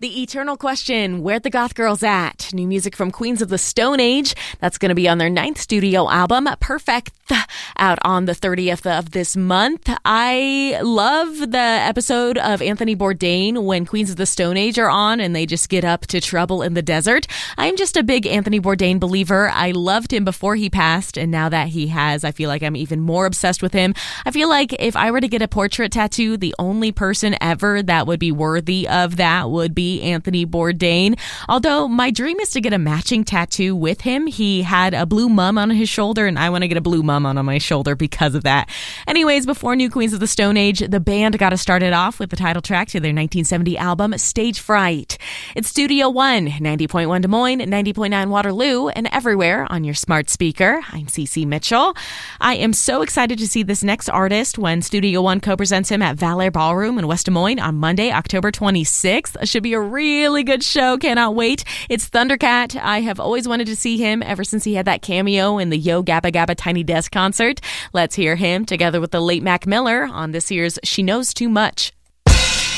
The eternal question, where the goth girls at? New music from Queens of the Stone Age. That's going to be on their 9th studio album, Perfect, out on the 30th of this month. I love the episode of Anthony Bourdain when Queens of the Stone Age are on and they just get up to trouble in the desert. I'm just a big Anthony Bourdain believer. I loved him before he passed, and now that he has, I feel like I'm even more obsessed with him. I feel like if I were to get a portrait tattoo, the only person ever that would be worthy of that would be Anthony Bourdain. Although my dream is to get a matching tattoo with him. He had a blue mum on his shoulder, and I want to get a blue mum on my shoulder because of that. Anyways, before New Queens of the Stone Age, the band got us started off with the title track to their 1970 album, Stage Fright. It's Studio One, 90.1 Des Moines, 90.9 Waterloo, and everywhere on your smart speaker. I'm Cece Mitchell. I am so excited to see this next artist when Studio One co-presents him at Valère Ballroom in West Des Moines on Monday, October 26th. It should be a really good show. Cannot wait. It's Thundercat. I have always wanted to see him ever since he had that cameo in the Yo Gabba Gabba Tiny Desk concert. Let's hear him together with the late Mac Miller on this year's She Knows Too Much.